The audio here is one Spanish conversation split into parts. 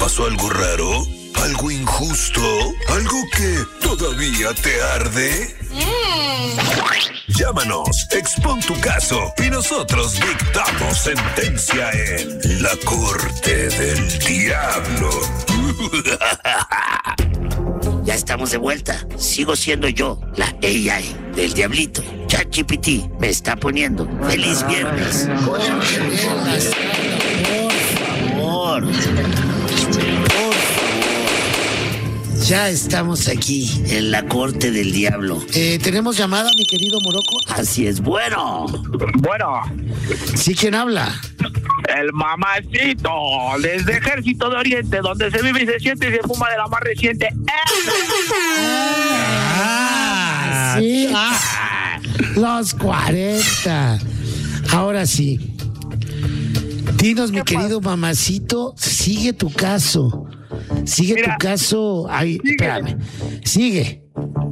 pasó algo raro? ¿Algo injusto? ¿Algo que todavía te arde? Llámanos, expón tu caso y nosotros dictamos sentencia en la Corte del Diablo. Ya estamos de vuelta. Sigo siendo yo, la AI del Diablito. ChatGPT me está poniendo. ¡Feliz viernes! Por favor. Ya estamos aquí en la Corte del Diablo. ¿Tenemos llamada, mi querido Morocco? Así es, bueno. ¿Sí, quién habla? El mamacito, desde Ejército de Oriente, donde se vive y se siente y se fuma de la más reciente. Sí. Los 40. Ahora sí. Dinos, mi querido mamacito, sigue tu caso. Sigue tu caso. Ahí, espérame. Sigue.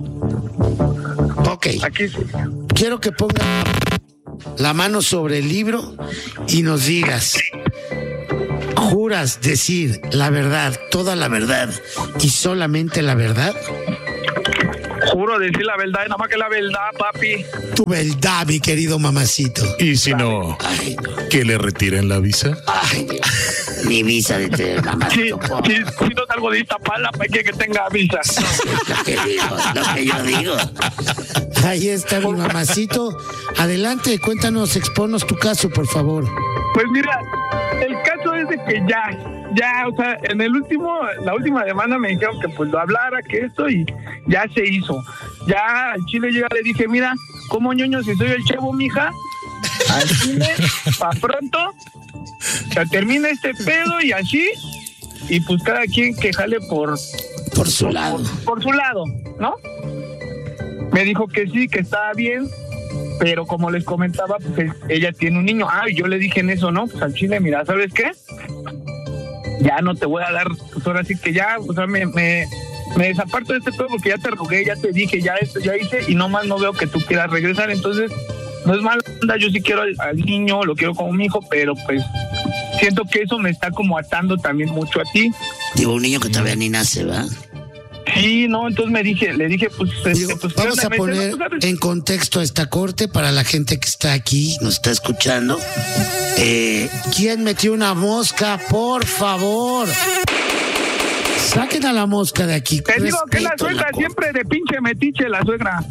Ok. Aquí sí. Quiero que ponga la mano sobre el libro y nos digas, ¿juras decir la verdad, toda la verdad y solamente la verdad? Juro decir la verdad, nada más que la verdad, papi. Tu verdad, mi querido mamacito. Y si no, Ay, no. que le retiren la visa. Ay, Dios. Mi visa de mamacito. Si no salgo de Iztapalapa, hay que tenga visa. Lo que yo digo. Ahí está mi mamacito. Adelante, cuéntanos, expónnos tu caso, por favor. Pues mira, el caso es de que ya, o sea, en la última semana me dijeron que pues lo hablara, que esto, y ya se hizo. Ya al chile yo ya le dije, mira, ¿cómo ñoño si soy el Chevo, mija? Al chile, pa' pronto, se termina este pedo y así, y pues cada quien que jale por su lado. Por su lado, ¿no? Me dijo que sí, que estaba bien, pero como les comentaba, pues ella tiene un niño. Y yo le dije en eso, ¿no? Pues al chile, mira, ¿sabes qué? Ya no te voy a dar, pues ahora sí que ya, o sea, me desaparto de este pedo porque ya te rogué, ya te dije, ya esto, ya hice, y nomás no veo que tú quieras regresar. Entonces, no es mala onda, yo sí quiero al niño, lo quiero como mi hijo, pero pues siento que eso me está como atando también mucho a ti. Digo, un niño que todavía ni nace, ¿verdad? Sí, no, entonces le dije, pues... Digo, pues vamos a me poner dice, ¿no sabes? en contexto a esta corte para la gente que está aquí. ¿Nos está escuchando? ¿Quién metió una mosca? Por favor. Saquen a la mosca de aquí. Te digo que la Respeto suegra corte. siempre de pinche metiche, la suegra.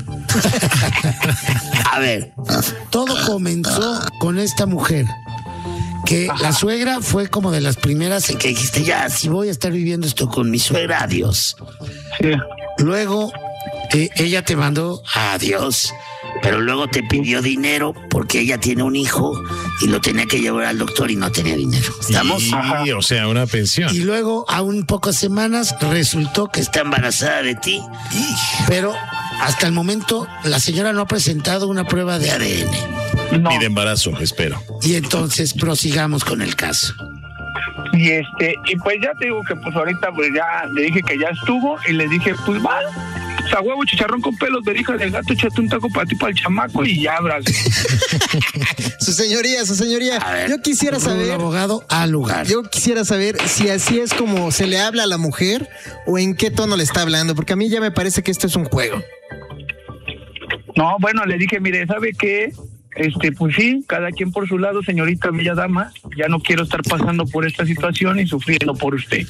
A ver. Todo comenzó con esta mujer. Que la suegra fue como de las primeras en que dijiste, ya, si voy a estar viviendo esto con mi suegra, adiós. Sí. Luego, ella te mandó Adiós. Pero luego te pidió dinero porque ella tiene un hijo y lo tenía que llevar al doctor y no tenía dinero. ¿Estamos? Sí, o sea, una pensión. y luego a un pocas semanas resultó que Está embarazada de ti. pero hasta el momento la señora no ha presentado una prueba de ADN. No. Y de embarazo, espero. Y entonces prosigamos con el caso. Y pues ya te digo que pues ahorita pues ya le dije que ya estuvo y le dije, pues va, o sea, huevo, chicharrón con pelos, verija de gato, échate un taco para ti, para el chamaco y ya, abrazo. Su señoría, yo quisiera El saber, abogado al lugar. si así es como se le habla a la mujer o en qué tono le está hablando, porque a mí ya me parece que esto es un juego. No, bueno, le dije, mire, ¿sabe qué? Pues sí, cada quien por su lado, señorita bella dama, ya no quiero estar pasando por esta situación y sufriendo por usted.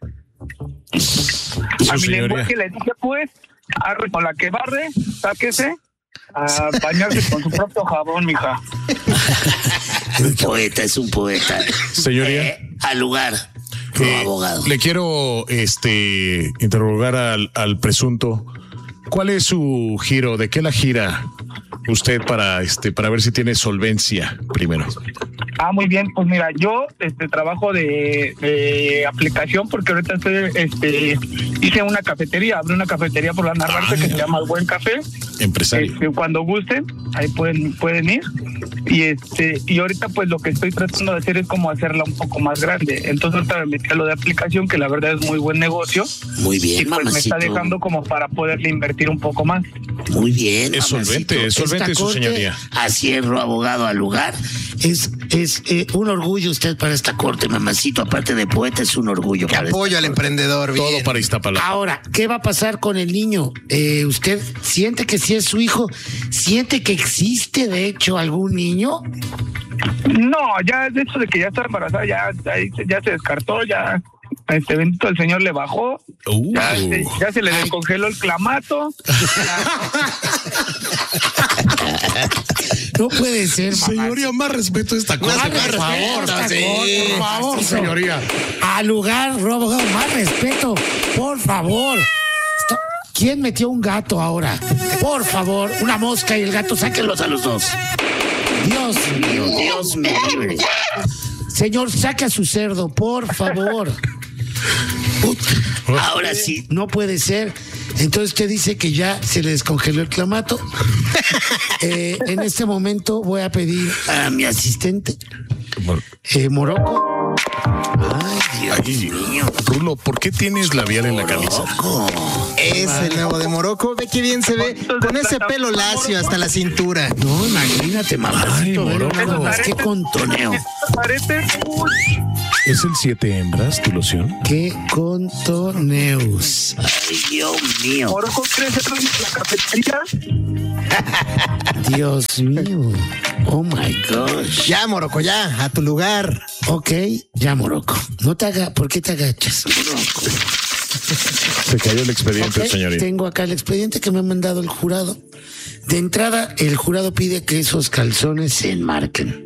A mi señoría. lenguaje le dije, pues, arre con la que barre, sáquese a bañarse con su propio jabón, mija. Un poeta, es un poeta. Señoría. Al lugar. Abogado. Le quiero interrogar al presunto. ¿Cuál es su giro? ¿De qué la gira usted para ver si tiene solvencia primero? Muy bien, pues mira, yo trabajo de aplicación porque ahorita hice una cafetería, abrí una cafetería por la Narvarte que se llama El Buen Café. Empresario. Cuando gusten, ahí pueden ir. Y ahorita pues lo que estoy tratando de hacer es como hacerla un poco más grande. Entonces ahorita me metí a lo de aplicación, que la verdad es muy buen negocio. Muy bien, y pues mamacito. me está dejando como para poderle invertir un poco más. Muy bien, Es mamacito. solvente su Esta señoría. Así es, abogado al lugar. Es Es un orgullo usted para esta corte, mamacito. Aparte de poeta, es un orgullo. Que apoyo al emprendedor. Bien. Todo para Iztapalapa. Ahora, ¿qué va a pasar con el niño? ¿Usted siente que sí es su hijo? ¿Siente que existe, de hecho, algún niño? No, ya de hecho de que ya está embarazada, ya se descartó, ya bendito el Señor le bajó, ya se le descongeló el clamato. No puede ser, mamá. Señoría, más respeto a esta cosa. Por favor, señoría. Al lugar, Robo, más respeto, por favor. ¿Quién metió un gato ahora? Por favor, una mosca y el gato, sáquenlos a los dos. Dios mío, Dios me libre. Señor, saque a su cerdo, por favor. Ahora sí, no puede ser. Entonces usted dice que ya se le descongeló el clamato. En este momento voy a pedir a mi asistente, Morocco. Ay, Dios mío. Rulo, ¿por qué tienes labial en la camisa? Es el nuevo de Morocco. Ve qué bien se ve con ese pelo lacio hasta la cintura. No, imagínate, mamacito. Ay, Nada más, qué contoneo. ¿Es el 7 hembras, tu loción? Qué contoneos. Ay, Dios mío. Morocco, ¿crees en la cafetería? Dios mío. Oh my gosh. Ya, Morocco, ya, a tu lugar. Ok, ya, Morocco. No te haga, ¿por qué te agachas, Morocco? Se cayó el expediente, Ok, señorita. tengo acá el expediente que me ha mandado el jurado. De entrada, el jurado pide que esos calzones se enmarquen.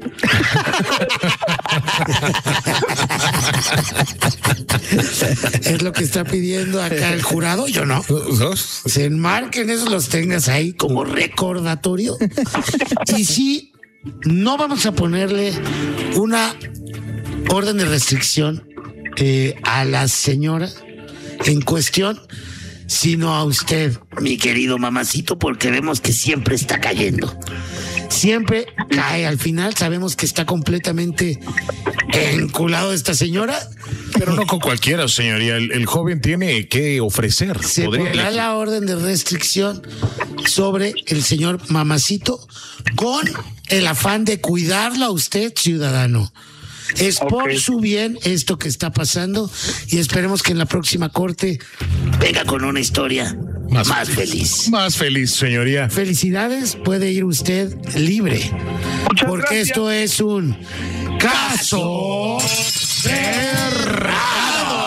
Es lo que está pidiendo acá el jurado, yo no. Se enmarquen, esos los tengas ahí como recordatorio. Y sí, no vamos a ponerle una orden de restricción a la señora en cuestión, sino a usted, mi querido mamacito, porque vemos que siempre está cayendo. Siempre cae al final, sabemos que está completamente enculado esta señora. Pero no con cualquiera, señoría. El joven tiene que ofrecer. Se Podría pondrá elegir. la orden de restricción sobre el señor mamacito con el afán de cuidarlo a usted, ciudadano. Es por su bien esto que está pasando y esperemos que en la próxima corte Venga con una historia más feliz. Más feliz, señoría. felicidades, puede ir usted libre. Muchas Porque gracias. esto es un caso cerrado.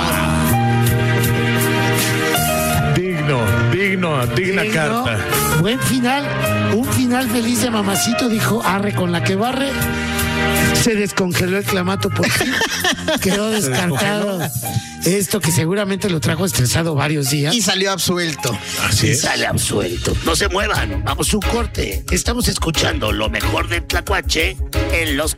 Digna Digno, carta. Buen final, un final feliz de mamacito, dijo arre con la que barre. Se descongeló el clamato por fin. Quedó descartado. Esto que seguramente lo trajo estresado varios días. Y salió absuelto. Así Y es. sale absuelto. No se muevan. Vamos a un corte. Estamos escuchando lo mejor de Tlacuache en los